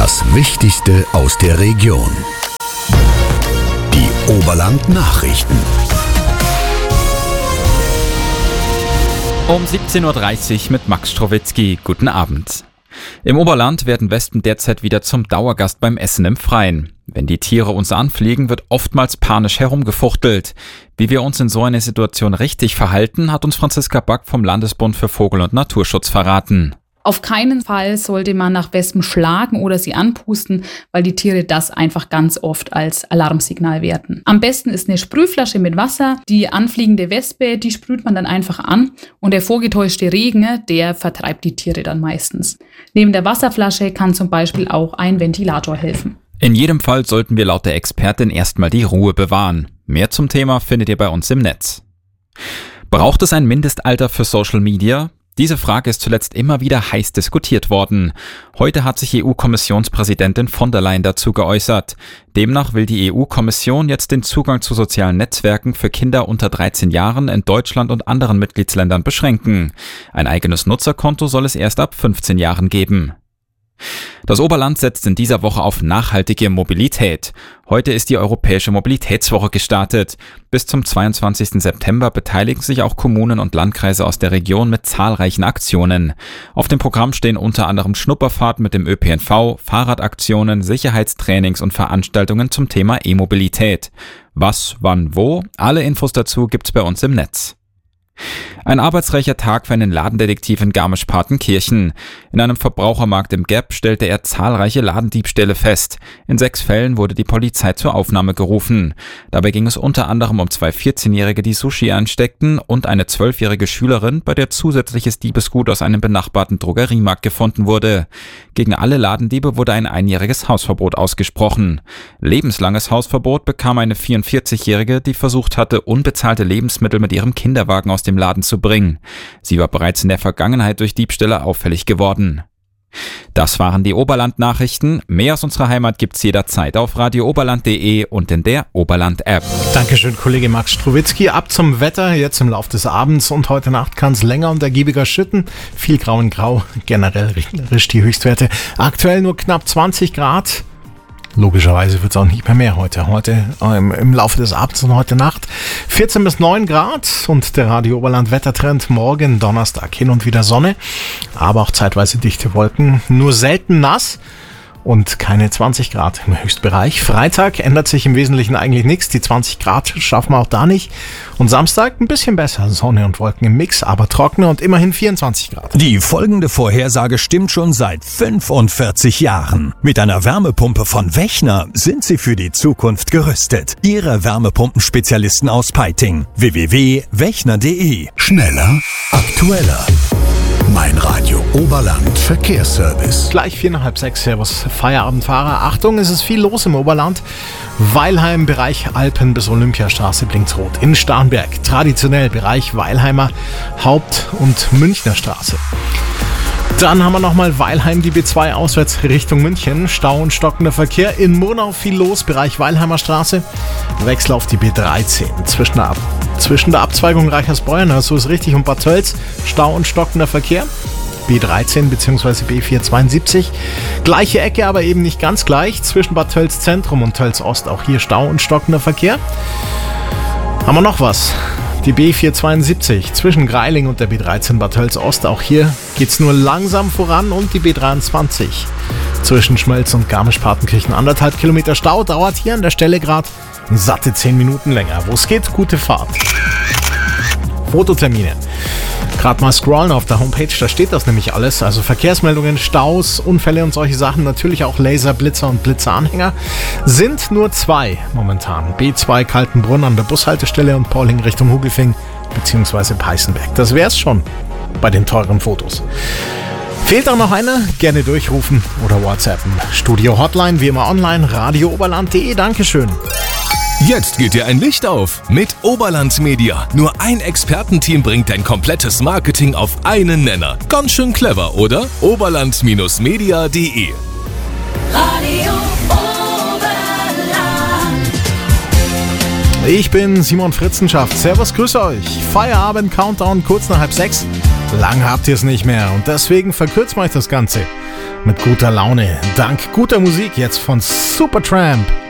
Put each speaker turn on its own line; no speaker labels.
Das Wichtigste aus der Region. Die Oberland-Nachrichten.
Um 17.30 Uhr mit Max Strowitzki. Guten Abend. Im Oberland werden Wespen derzeit wieder zum Dauergast beim Essen im Freien. Wenn die Tiere uns anfliegen, wird oftmals panisch herumgefuchtelt. Wie wir uns in so einer Situation richtig verhalten, hat uns Franziska Back vom Landesbund für Vogel- und Naturschutz verraten.
Auf keinen Fall sollte man nach Wespen schlagen oder sie anpusten, weil die Tiere das einfach ganz oft als Alarmsignal werten. Am besten ist eine Sprühflasche mit Wasser. Die anfliegende Wespe, die sprüht man dann einfach an und der vorgetäuschte Regen, der vertreibt die Tiere dann meistens. Neben der Wasserflasche kann zum Beispiel auch ein Ventilator helfen.
In jedem Fall sollten wir laut der Expertin erstmal die Ruhe bewahren. Mehr zum Thema findet ihr bei uns im Netz. Braucht es ein Mindestalter für Social Media? Diese Frage ist zuletzt immer wieder heiß diskutiert worden. Heute hat sich EU-Kommissionspräsidentin von der Leyen dazu geäußert. Demnach will die EU-Kommission jetzt den Zugang zu sozialen Netzwerken für Kinder unter 13 Jahren in Deutschland und anderen Mitgliedsländern beschränken. Ein eigenes Nutzerkonto soll es erst ab 15 Jahren geben. Das Oberland setzt in dieser Woche auf nachhaltige Mobilität. Heute ist die Europäische Mobilitätswoche gestartet. Bis zum 22. September beteiligen sich auch Kommunen und Landkreise aus der Region mit zahlreichen Aktionen. Auf dem Programm stehen unter anderem Schnupperfahrten mit dem ÖPNV, Fahrradaktionen, Sicherheitstrainings und Veranstaltungen zum Thema E-Mobilität. Was, wann, wo? Alle Infos dazu gibt's bei uns im Netz. Ein arbeitsreicher Tag für einen Ladendetektiv in Garmisch-Partenkirchen. In einem Verbrauchermarkt im Gap stellte er zahlreiche Ladendiebstähle fest. In 6 Fällen wurde die Polizei zur Aufnahme gerufen. Dabei ging es unter anderem um 2 14-Jährige, die Sushi einsteckten, und eine 12-jährige Schülerin, bei der zusätzliches Diebesgut aus einem benachbarten Drogeriemarkt gefunden wurde. Gegen alle Ladendiebe wurde ein 1-jähriges Hausverbot ausgesprochen. Lebenslanges Hausverbot bekam eine 44-jährige, die versucht hatte, unbezahlte Lebensmittel mit ihrem Kinderwagen aus dem Laden zu bringen. Sie war bereits in der Vergangenheit durch Diebstähle auffällig geworden. Das waren die Oberland-Nachrichten. Mehr aus unserer Heimat gibt's jederzeit auf radiooberland.de und in der Oberland-App.
Dankeschön, Kollege Max Strowitzki. Ab zum Wetter, jetzt im Laufe des Abends und heute Nacht kann es länger und ergiebiger schütten. Viel Grau in Grau, generell regnerisch die Höchstwerte. Aktuell nur knapp 20 Grad. Logischerweise wird es auch nicht mehr heute. Heute im Laufe des Abends und heute Nacht 14 bis 9 Grad und der Radio Oberland Wettertrend morgen Donnerstag hin und wieder Sonne, aber auch zeitweise dichte Wolken, nur selten nass und keine 20 Grad im Höchstbereich. Freitag ändert sich im Wesentlichen eigentlich nichts, die 20 Grad schaffen wir auch da nicht. Und Samstag ein bisschen besser, Sonne und Wolken im Mix, aber trockener und immerhin 24 Grad.
Die folgende Vorhersage stimmt schon seit 45 Jahren. Mit einer Wärmepumpe von Wechner sind Sie für die Zukunft gerüstet. Ihre Wärmepumpenspezialisten aus Peiting. www.wechner.de. Schneller, aktueller. Mein Radio Oberland Verkehrsservice.
Gleich 5:45, Servus Feierabendfahrer. Achtung, es ist viel los im Oberland. Weilheim, Bereich Alpen bis Olympiastraße blinkt rot. In Starnberg, traditionell Bereich Weilheimer Haupt- und Münchner Straße. Dann haben wir nochmal Weilheim, die B2 auswärts Richtung München. Stau und stockender Verkehr. In Murnau viel los, Bereich Weilheimer Straße. Wechsel auf die B13. Zwischen der Abzweigung Reichersbeuern, so ist richtig, und Bad Tölz. Stau und stockender Verkehr. B13 bzw. B472. Gleiche Ecke, aber eben nicht ganz gleich. Zwischen Bad Tölz Zentrum und Tölz Ost auch hier Stau und stockender Verkehr. Haben wir noch was? Die B472 zwischen Greiling und der B13 Bad Tölz Ost. Auch hier geht's nur langsam voran. Und die B23 zwischen Schmölz und Garmisch-Partenkirchen 1,5 Kilometer Stau. Dauert hier an der Stelle gerade satte 10 Minuten länger. Wo es geht, gute Fahrt. Fototermine. Gerade mal scrollen auf der Homepage, da steht das nämlich alles. Also Verkehrsmeldungen, Staus, Unfälle und solche Sachen. Natürlich auch Laser, Blitzer und Blitzeranhänger. Sind nur 2 momentan. B2 Kaltenbrunn an der Bushaltestelle und Pauling Richtung Hugelfing bzw. Peißenberg. Das wär's schon bei den teuren Fotos. Fehlt auch noch einer? Gerne durchrufen oder WhatsAppen. Studio Hotline wie immer online, radiooberland.de. Dankeschön.
Jetzt geht dir ein Licht auf mit Oberland Media. Nur ein Expertenteam bringt dein komplettes Marketing auf einen Nenner. Ganz schön clever, oder? Oberland-media.de.
Radio Oberland.
Ich bin Simon Fritzenschaft. Servus, grüße euch. Feierabend, Countdown, kurz nach 5:30. Lang habt ihr es nicht mehr und deswegen verkürzen wir euch das Ganze mit guter Laune. Dank guter Musik jetzt von Supertramp.